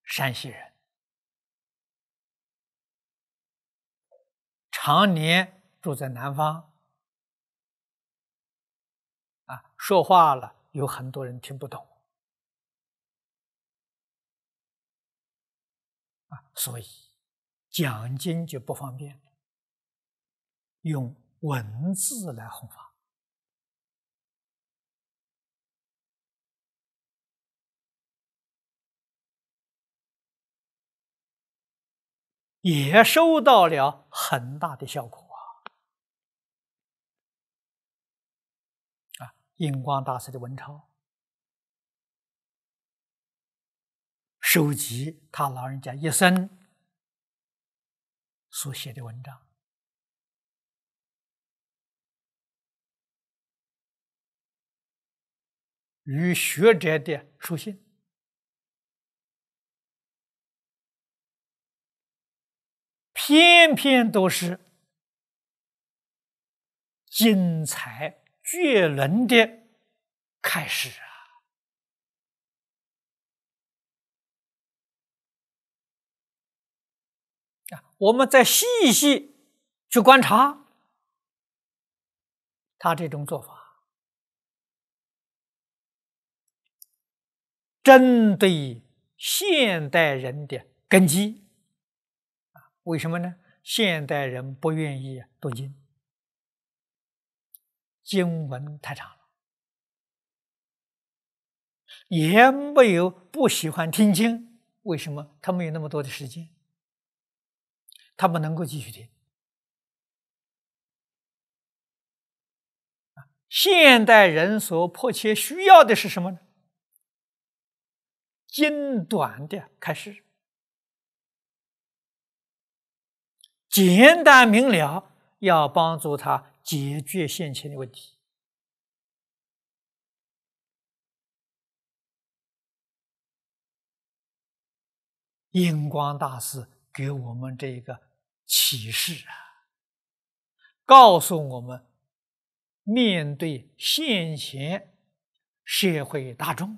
山西人，常年住在南方，说话了有很多人听不懂，所以讲经就不方便，用文字来弘法。也收到了很大的效果印光大师的文钞，收集他老人家一生所写的文章，与学者的书信，偏偏都是精彩绝伦的开始我们再细细去观察他这种做法，针对现代人的根基。为什么呢？现代人不愿意读经，经文太长了，也没有不喜欢听经。为什么？他没有那么多的时间，他不能够继续听。现代人所迫切需要的是什么呢？经短的开示，简单明了，要帮助他解决现前的问题。印光大师给我们这个启示告诉我们，面对现前社会大众，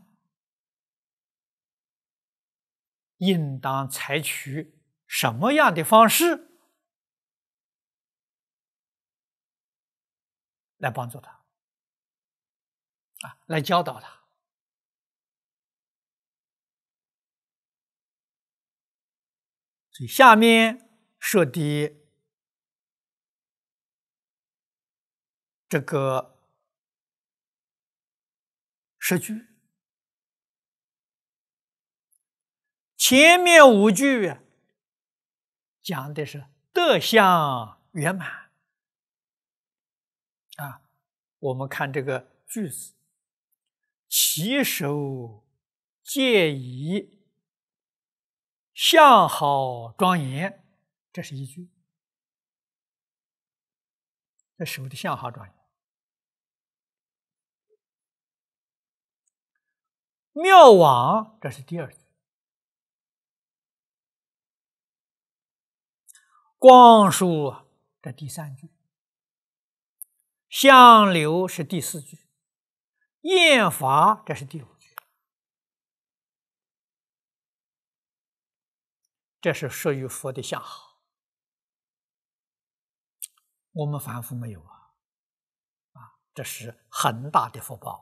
应当采取什么样的方式来帮助他来教导他。所以下面说的这个10句，前面5句讲的是德相圆满我们看这个句子，其手介以相好庄严，这是一句，这手的相好庄严。妙往，这是第2句。光殊，这第3句。相流是第4句。厌法，这是第5句。这是属于佛的相好，我们凡夫没有这是很大的福报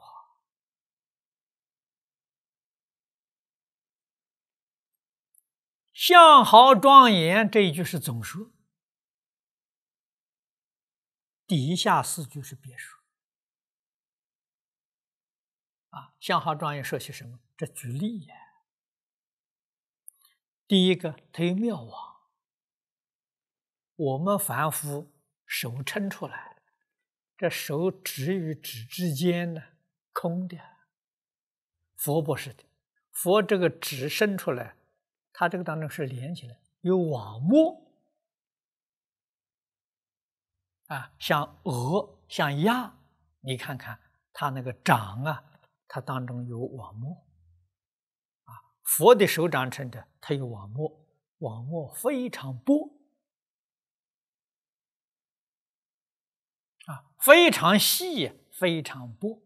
相好庄严这一句是总说，底下4句是别说相好庄严说些什么？这举例第一个，它有妙往，我们凡夫手撑出来，这手指与指之间呢，空的。佛不是的，佛这个指伸出来，它这个当中是连起来，有网膜像鹅，像鸭，你看看它那个掌它当中有网膜佛的手掌撑着，它有网膜，网膜非常薄非常细，非常薄